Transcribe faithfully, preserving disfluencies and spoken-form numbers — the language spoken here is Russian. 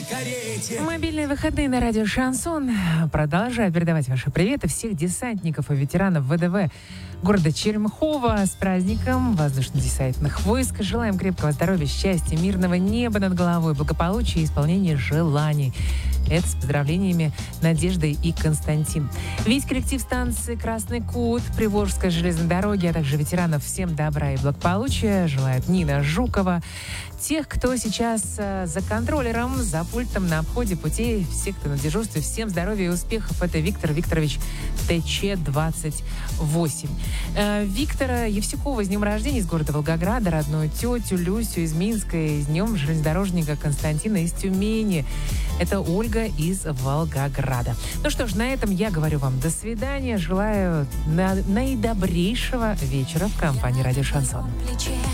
Мобильные выходные на радио «Шансон». Продолжаю передавать ваши приветы всех десантников и ветеранов ВДВ города Черемхово с праздником воздушно-десантных войск. Желаем крепкого здоровья, счастья, мирного неба над головой, благополучия и исполнения желаний. Это с поздравлениями Надежда и Константин. Весь коллектив станции «Красный Кут» Приволжской железной дороги, а также ветеранов всем добра и благополучия желает Нина Жукова. Тех, кто сейчас э, за контроллером, за пультом на обходе путей, все, кто на дежурстве, всем здоровья и успехов. Это Виктор Викторович ТЧ двадцать восемь. Э, Виктора Евсюкова с днем рождения из города Волгограда, родную тетю Люсю из Минска, и с днем железнодорожника Константина из Тюмени. Это Ольга из Волгограда. Ну что ж, на этом я говорю вам до свидания. Желаю на- наидобрейшего вечера в компании «Радио Шансон».